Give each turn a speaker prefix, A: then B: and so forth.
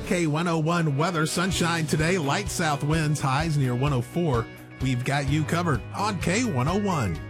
A: K101 weather. Sunshine today, light south winds, highs near 104. We've got you covered on K101.